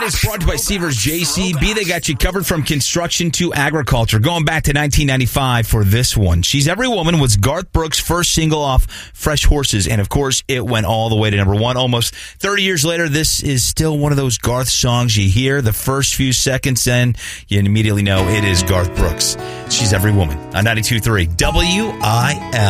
is brought to you by Seavers JCB. They got you covered from construction to agriculture. Going back to 1995 for this one. She's Every Woman was Garth Brooks' first single off Fresh Horses. And, of course, it went all the way to number one. Almost 30 years later, this is still one of those Garth songs you hear the first few seconds and you immediately know it is Garth Brooks. She's Every Woman on 92.3 WIL.